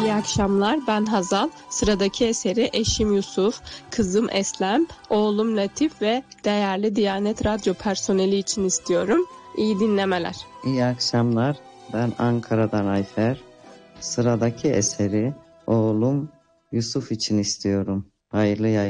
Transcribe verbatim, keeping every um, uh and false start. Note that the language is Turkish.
İyi akşamlar, ben Hazal. Sıradaki eseri eşim Yusuf, kızım Eslem, oğlum Latif ve değerli Diyanet Radyo personeli için istiyorum. İyi dinlemeler. İyi akşamlar, ben Ankara'dan Ayfer. Sıradaki eseri oğlum Yusuf için istiyorum. Hayırlı yayınlar.